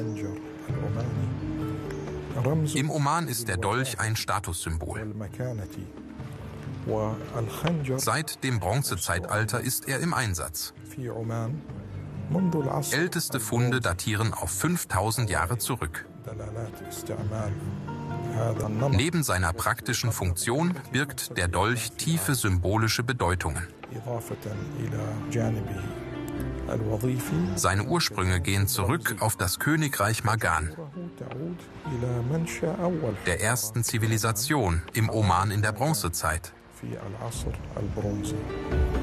Im Oman ist der Dolch ein Statussymbol. Seit dem Bronzezeitalter ist er im Einsatz. Älteste Funde datieren auf 5000 Jahre zurück. Neben seiner praktischen Funktion birgt der Dolch tiefe symbolische Bedeutungen. Seine Ursprünge gehen zurück auf das Königreich Magan, der ersten Zivilisation im Oman in der Bronzezeit.